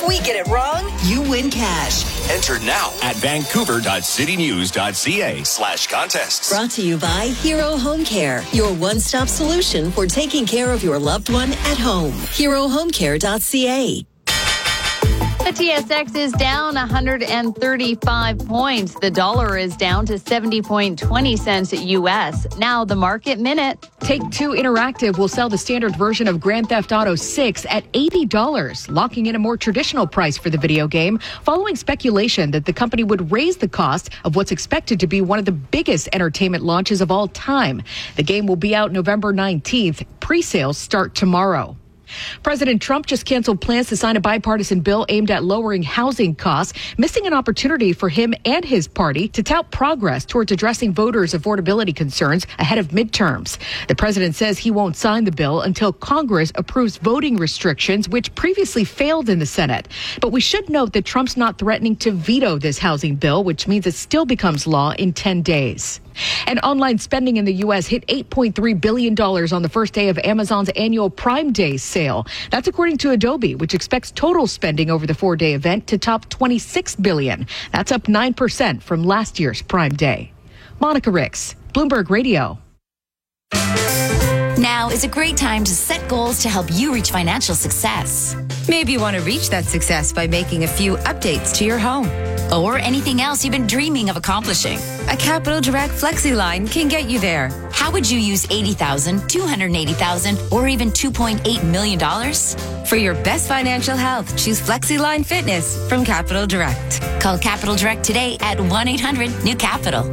If we get it wrong, you win cash. Enter now at vancouver.citynews.ca/contests. Brought to you by Hero Home Care, your one-stop solution for taking care of your loved one at home. HeroHomeCare.ca. The TSX is down 135 points. The dollar is down to 70.20 cents U.S. Now the market minute. Take-Two Interactive will sell the standard version of Grand Theft Auto 6 at $80, locking in a more traditional price for the video game, following speculation that the company would raise the cost of what's expected to be one of the biggest entertainment launches of all time. The game will be out November 19th. Pre-sales start tomorrow. President Trump just canceled plans to sign a bipartisan bill aimed at lowering housing costs, missing an opportunity for him and his party to tout progress towards addressing voters' affordability concerns ahead of midterms. The president says he won't sign the bill until Congress approves voting restrictions, which previously failed in the Senate. But we should note that Trump's not threatening to veto this housing bill, which means it still becomes law in 10 days. And online spending in the U.S. hit $8.3 billion on the first day of Amazon's annual Prime Day sale. That's according to Adobe, which expects total spending over the 4-day event to top $26 billion. That's up 9% from last year's Prime Day. Monica Ricks, Bloomberg Radio. Now is a great time to set goals to help you reach financial success. Maybe you want to reach that success by making a few updates to your home. Or anything else you've been dreaming of accomplishing. A Capital Direct FlexiLine can get you there. How would you use $80,000, $280,000, or even $2.8 million? For your best financial health, choose FlexiLine Fitness from Capital Direct. Call Capital Direct today at 1-800-NEW-CAPITAL.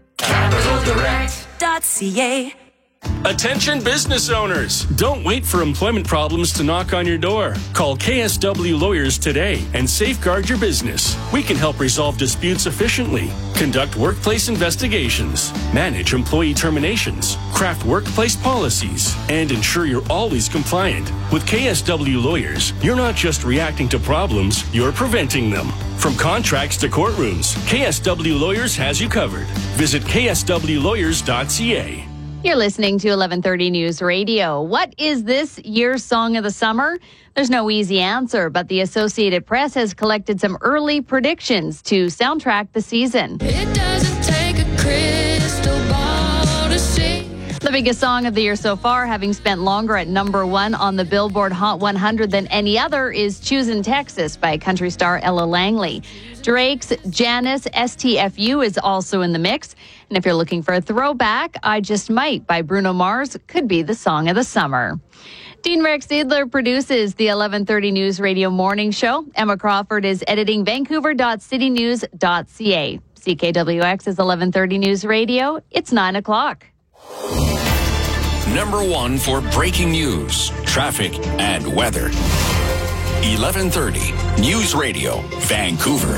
CapitalDirect.ca. Attention business owners. Don't wait for employment problems to knock on your door. Call KSW Lawyers today and safeguard your business. We can help resolve disputes efficiently, conduct workplace investigations, manage employee terminations, craft workplace policies, and ensure you're always compliant. With KSW Lawyers, you're not just reacting to problems, you're preventing them. From contracts to courtrooms, KSW Lawyers has you covered. Visit kswlawyers.ca. You're listening to 1130 News Radio. What is this year's song of the summer? There's no easy answer, but the Associated Press has collected some early predictions to soundtrack the season. It doesn't take a crystal ball to see. The biggest song of the year so far, having spent longer at number 1 on the Billboard Hot 100 than any other, is Choosin' Texas by country star Ella Langley. Drake's Janice STFU is also in the mix. And if you're looking for a throwback, I Just Might by Bruno Mars could be the song of the summer. Dean Rex Seidler produces the 1130 News Radio Morning Show. Emma Crawford is editing Vancouver.citynews.ca. CKWX is 1130 News Radio. It's 9 o'clock. Number 1 for breaking news, traffic, and weather. 1130 News Radio, Vancouver.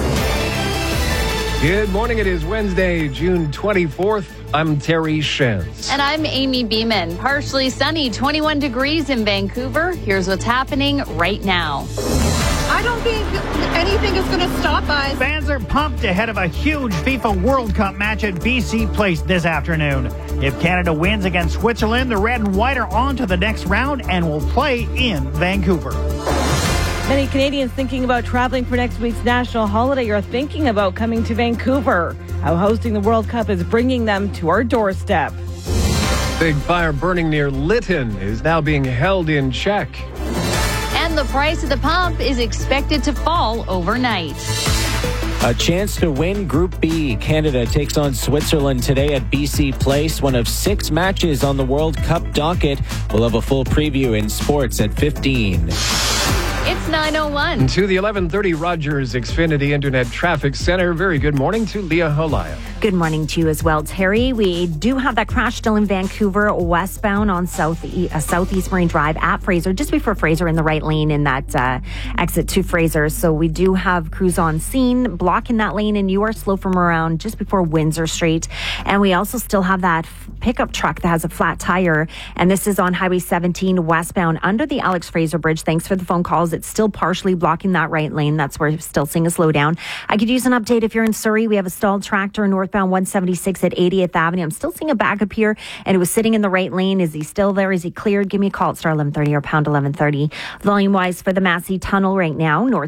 Good morning. It is Wednesday, June 24th. I'm Terry Shantz. And I'm Amy Beeman. Partially sunny, 21 degrees in Vancouver. Here's what's happening right now. I don't think anything is going to stop us. Fans are pumped ahead of a huge FIFA World Cup match at BC Place this afternoon. If Canada wins against Switzerland, the red and white are on to the next round and will play in Vancouver. Many Canadians thinking about traveling for next week's national holiday are thinking about coming to Vancouver. How hosting the World Cup is bringing them to our doorstep. Big fire burning near Lytton is now being held in check. And the price of the pump is expected to fall overnight. A chance to win Group B. Canada takes on Switzerland today at BC Place, one of 6 matches on the World Cup docket. We'll have a full preview in sports at 15. It's 9:01. To the 1130 Rogers Xfinity Internet Traffic Center. Very good morning to Leah Halaya. Good morning to you as well, Terry. We do have that crash still in Vancouver, westbound on Southeast Marine Drive at Fraser, just before Fraser in the right lane in that exit to Fraser. So we do have crews on scene blocking that lane, and you are slow from around just before Windsor Street. And we also still have that pickup truck that has a flat tire, and this is on Highway 17 westbound under the Alex Fraser Bridge. Thanks for the phone calls. It's still partially blocking that right lane. That's where we're still seeing a slowdown. I could use an update if you're in Surrey. We have a stalled tractor northbound 176 at 80th Avenue. I'm still seeing a backup here, and it was sitting in the right lane. Is he still there? Is he cleared? Give me a call at star 1130 or pound 1130. Volume-wise for the Massey Tunnel right now, north